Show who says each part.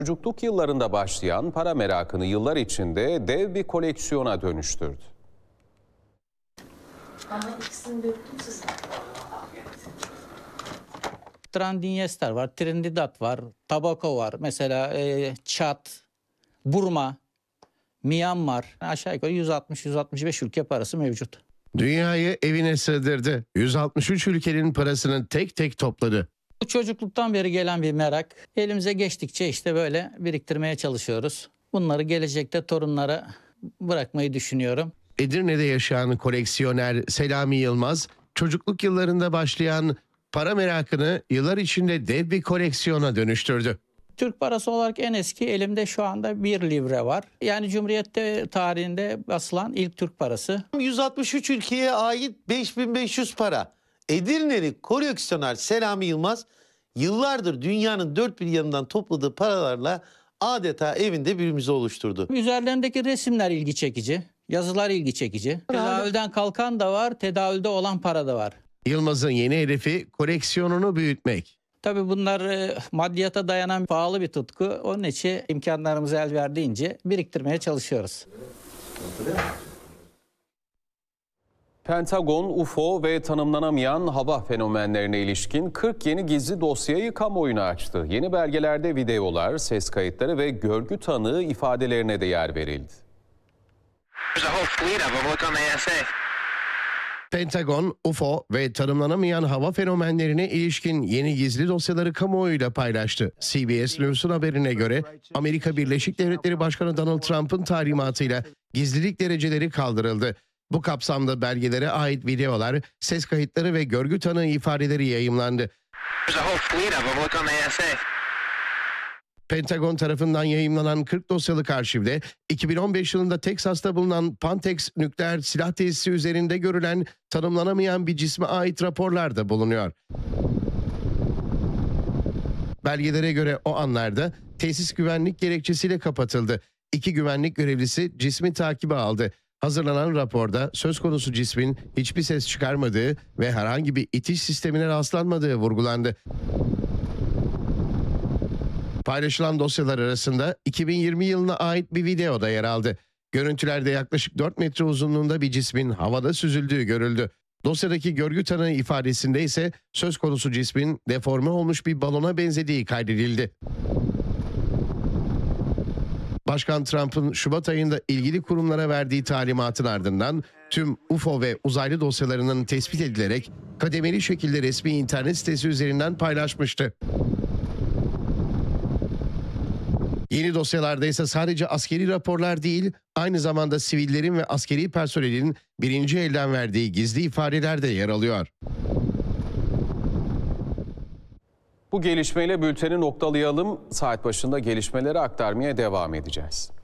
Speaker 1: Çocukluk yıllarında başlayan para merakını yıllar içinde dev bir koleksiyona dönüştürdü.
Speaker 2: Ama ikisini döktüm size.
Speaker 3: Trandinyester var, Trinidad var, Tabako var. Mesela Çad, Burma, Myanmar. Aşağı yukarı 160-165 ülke parası mevcut.
Speaker 4: Dünyayı evine sığdırdı. 163 ülkenin parasını tek tek topladı.
Speaker 3: Bu çocukluktan beri gelen bir merak. Elimize geçtikçe işte böyle biriktirmeye çalışıyoruz. Bunları gelecekte torunlara bırakmayı düşünüyorum.
Speaker 4: Edirne'de yaşayan koleksiyoner Selami Yılmaz, çocukluk yıllarında başlayan para merakını yıllar içinde dev bir koleksiyona dönüştürdü.
Speaker 3: Türk parası olarak en eski elimde şu anda 1 livre var. Yani Cumhuriyet tarihinde basılan ilk Türk parası.
Speaker 5: 163 ülkeye ait 5500 para. Edirne'li koleksiyoner Selami Yılmaz yıllardır dünyanın dört bir yanından topladığı paralarla adeta evinde bir müze oluşturdu.
Speaker 3: Üzerlerindeki resimler ilgi çekici, yazılar ilgi çekici. Tedavülden kalkan da var, tedavülde olan para da var.
Speaker 4: Yılmaz'ın yeni hedefi koleksiyonunu büyütmek.
Speaker 3: Tabii bunlar maddiyata dayanan pahalı bir tutku. Onun için imkanlarımız el verdiğince biriktirmeye çalışıyoruz.
Speaker 1: Pentagon, UFO ve tanımlanamayan hava fenomenlerine ilişkin 40 yeni gizli dosyayı kamuoyuna açtı. Yeni belgelerde videolar, ses kayıtları ve görgü tanığı ifadelerine de yer verildi.
Speaker 4: Pentagon, UFO ve tanımlanamayan hava fenomenlerine ilişkin yeni gizli dosyaları kamuoyuyla paylaştı. CBS News'un haberine göre Amerika Birleşik Devletleri Başkanı Donald Trump'ın talimatıyla gizlilik dereceleri kaldırıldı. Bu kapsamda belgelere ait videolar, ses kayıtları ve görgü tanığı ifadeleri yayımlandı. Pentagon tarafından yayımlanan 40 dosyalık arşivde 2015 yılında Teksas'ta bulunan Pantex nükleer silah tesisi üzerinde görülen tanımlanamayan bir cisme ait raporlar da bulunuyor. Belgelere göre o anlarda tesis güvenlik gerekçesiyle kapatıldı. 2 güvenlik görevlisi cismi takibe aldı. Hazırlanan raporda söz konusu cismin hiçbir ses çıkarmadığı ve herhangi bir itiş sistemine rastlanmadığı vurgulandı. Paylaşılan dosyalar arasında 2020 yılına ait bir video da yer aldı. Görüntülerde yaklaşık 4 metre uzunluğunda bir cismin havada süzüldüğü görüldü. Dosyadaki görgü tanığı ifadesinde ise söz konusu cismin deforme olmuş bir balona benzediği kaydedildi. Başkan Trump'ın Şubat ayında ilgili kurumlara verdiği talimatın ardından tüm UFO ve uzaylı dosyalarının tespit edilerek kademeli şekilde resmi internet sitesi üzerinden paylaşmıştı. Yeni dosyalarda ise sadece askeri raporlar değil, aynı zamanda sivillerin ve askeri personelin birinci elden verdiği gizli ifadeler de yer alıyor.
Speaker 1: Bu gelişmeyle bülteni noktalayalım. Saat başında gelişmeleri aktarmaya devam edeceğiz.